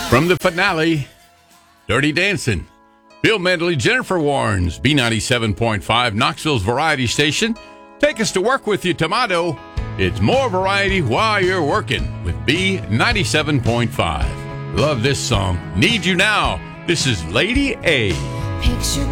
From the finale, Dirty Dancing. Bill Medley, Jennifer Warnes, B97.5, Knoxville's variety station. Take us to work with you, Tomato. It's more variety while you're working with B97.5. Love this song. Need You Now. This is Lady A. Picture